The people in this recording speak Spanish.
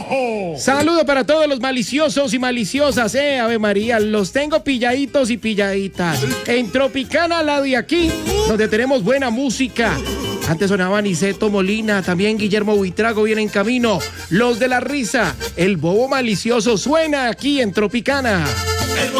Saludo para todos los maliciosos y maliciosas, Ave María, los tengo pilladitos y pilladitas. En Tropicana, la de aquí, donde tenemos buena música. Antes sonaba Niceto Molina, también Guillermo Buitrago viene en camino. Los de la risa, el bobo malicioso suena aquí en Tropicana.